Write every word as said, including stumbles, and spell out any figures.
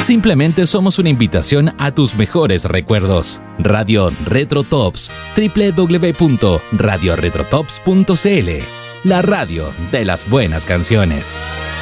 Simplemente somos una invitación a tus mejores recuerdos. Radio Retro Tops, doble u doble u doble u punto radio retro tops punto c l. La radio de las buenas canciones.